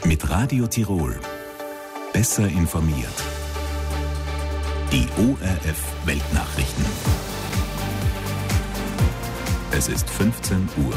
Mit Radio Tirol. Besser informiert. Die ORF Weltnachrichten. Es ist 15 Uhr.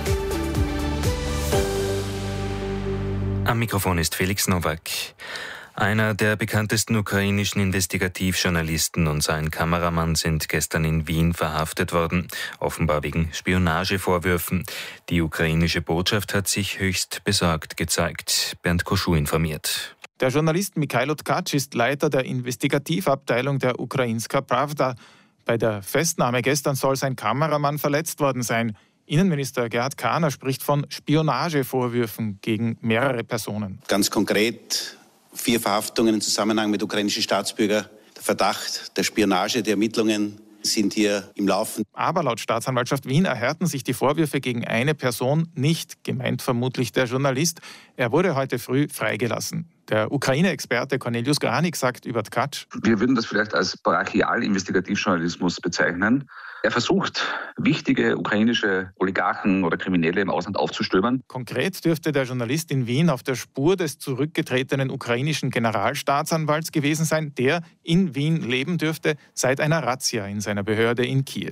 Am Mikrofon ist Felix Nowak. Einer der bekanntesten ukrainischen Investigativjournalisten und sein Kameramann sind gestern in Wien verhaftet worden, offenbar wegen Spionagevorwürfen. Die ukrainische Botschaft hat sich höchst besorgt gezeigt. Bernd Koschuh informiert. Der Journalist Mikhailo Tkach ist Leiter der Investigativabteilung der Ukrainska Pravda. Bei der Festnahme gestern soll sein Kameramann verletzt worden sein. Innenminister Gerhard Kahner spricht von Spionagevorwürfen gegen mehrere Personen. Ganz konkret 4 Verhaftungen im Zusammenhang mit ukrainischen Staatsbürgern. Der Verdacht der Spionage, der Ermittlungen sind hier im Laufen. Aber laut Staatsanwaltschaft Wien erhärten sich die Vorwürfe gegen eine Person nicht, gemeint vermutlich der Journalist. Er wurde heute früh freigelassen. Der Ukraine-Experte Cornelius Granik sagt über Tkach: Wir würden das vielleicht als Brachial-Investigativjournalismus bezeichnen. Er versucht, wichtige ukrainische Oligarchen oder Kriminelle im Ausland aufzustöbern. Konkret dürfte der Journalist in Wien auf der Spur des zurückgetretenen ukrainischen Generalstaatsanwalts gewesen sein, der in Wien leben dürfte seit einer Razzia in seiner Behörde in Kiew.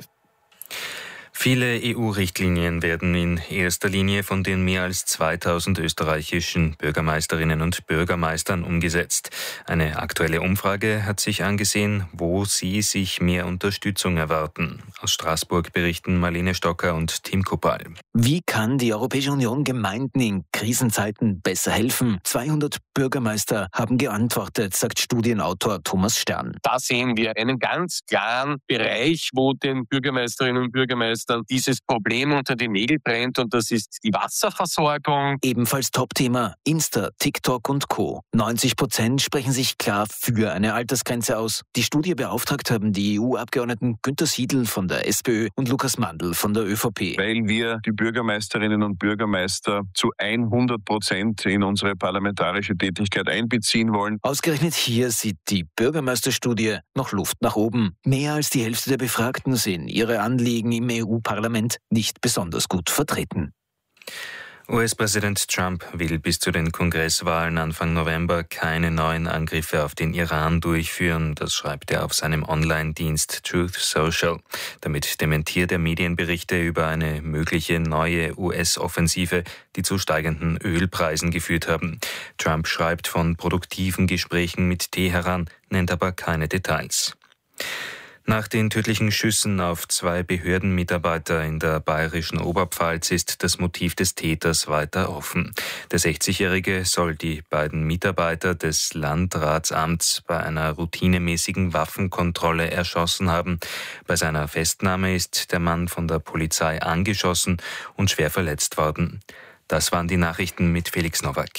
Viele EU-Richtlinien werden in erster Linie von den mehr als 2000 österreichischen Bürgermeisterinnen und Bürgermeistern umgesetzt. Eine aktuelle Umfrage hat sich angesehen, wo sie sich mehr Unterstützung erwarten. Aus Straßburg berichten Marlene Stocker und Tim Kupal. Wie kann die Europäische Union Gemeinden in Krisenzeiten besser helfen? 200 Bürgermeister haben geantwortet, sagt Studienautor Thomas Stern. Da sehen wir einen ganz klaren Bereich, wo den Bürgermeisterinnen und Bürgermeistern dieses Problem unter die Nägel brennt, und das ist die Wasserversorgung. Ebenfalls Topthema Insta, TikTok und Co. 90% sprechen sich klar für eine Altersgrenze aus. Die Studie beauftragt haben die EU-Abgeordneten Günter Siedl von der SPÖ und Lukas Mandl von der ÖVP. Weil wir die Bürgermeisterinnen und Bürgermeister zu 100% in unsere parlamentarische Tätigkeit einbeziehen wollen. Ausgerechnet hier sieht die Bürgermeisterstudie noch Luft nach oben. Mehr als die Hälfte der Befragten sehen ihre Anliegen im EU-Parlament nicht besonders gut vertreten. US-Präsident Trump will bis zu den Kongresswahlen Anfang November keine neuen Angriffe auf den Iran durchführen. Das schreibt er auf seinem Online-Dienst Truth Social. Damit dementiert er Medienberichte über eine mögliche neue US-Offensive, die zu steigenden Ölpreisen geführt haben. Trump schreibt von produktiven Gesprächen mit Teheran, nennt aber keine Details. Nach den tödlichen Schüssen auf 2 Behördenmitarbeiter in der bayerischen Oberpfalz ist das Motiv des Täters weiter offen. Der 60-Jährige soll die beiden Mitarbeiter des Landratsamts bei einer routinemäßigen Waffenkontrolle erschossen haben. Bei seiner Festnahme ist der Mann von der Polizei angeschossen und schwer verletzt worden. Das waren die Nachrichten mit Felix Nowak.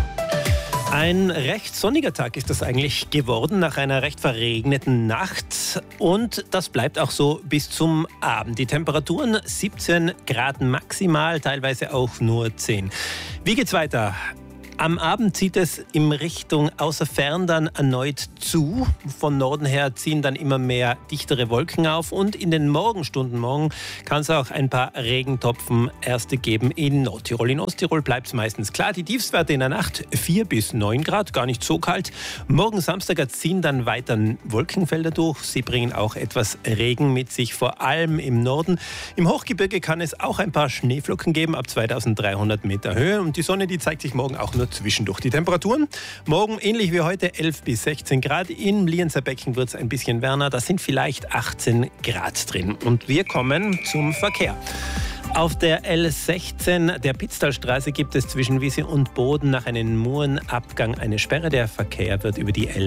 Ein recht sonniger Tag ist das eigentlich geworden nach einer recht verregneten Nacht, und das bleibt auch so bis zum Abend. Die Temperaturen 17 Grad maximal, teilweise auch nur 10. Wie geht's weiter? Am Abend zieht es in Richtung Außerfern dann erneut zu. Von Norden her ziehen dann immer mehr dichtere Wolken auf, und in den Morgenstunden morgen kann es auch ein paar Regentropfen erste geben in Nordtirol. In Osttirol bleibt es meistens klar. Die Tiefstwerte in der Nacht 4 bis 9 Grad, gar nicht so kalt. Morgen Samstag ziehen dann weiter Wolkenfelder durch. Sie bringen auch etwas Regen mit sich, vor allem im Norden. Im Hochgebirge kann es auch ein paar Schneeflocken geben ab 2300 Meter Höhe, und die Sonne, die zeigt sich morgen auch nur zwischendurch. Die Temperaturen morgen ähnlich wie heute 11 bis 16 Grad. Im Lienzer Becken wird es ein bisschen wärmer. Da sind vielleicht 18 Grad drin. Und wir kommen zum Verkehr. Auf der L16 der Pitztalstraße gibt es zwischen Wiese und Boden nach einem Murenabgang eine Sperre. Der Verkehr wird über die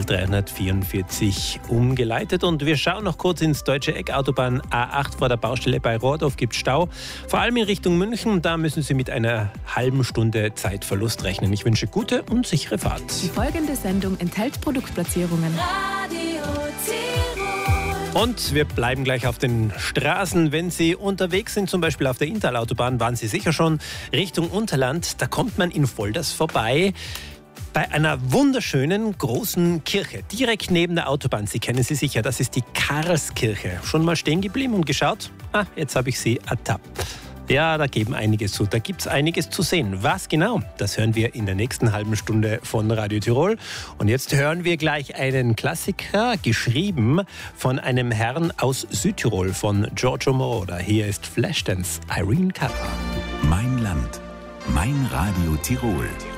L344 umgeleitet. Und wir schauen noch kurz ins deutsche Eck. Autobahn A8 vor der Baustelle bei Rohrdorf gibt Stau. Vor allem in Richtung München. Da müssen Sie mit einer halben Stunde Zeitverlust rechnen. Ich wünsche gute und sichere Fahrt. Die folgende Sendung enthält Produktplatzierungen. Und wir bleiben gleich auf den Straßen. Wenn Sie unterwegs sind, zum Beispiel auf der Inntal-Autobahn, waren Sie sicher schon Richtung Unterland. Da kommt man in Volders vorbei bei einer wunderschönen großen Kirche, direkt neben der Autobahn. Sie kennen sie sicher, das ist die Karlskirche. Schon mal stehen geblieben und geschaut? Jetzt habe ich Sie ertappt. Ja, da geben einiges zu. Da gibt es einiges zu sehen. Was genau? Das hören wir in der nächsten halben Stunde von Radio Tirol. Und jetzt hören wir gleich einen Klassiker, geschrieben von einem Herrn aus Südtirol, von Giorgio Moroder. Hier ist Flashdance, Irene Cara. Mein Land, mein Radio Tirol.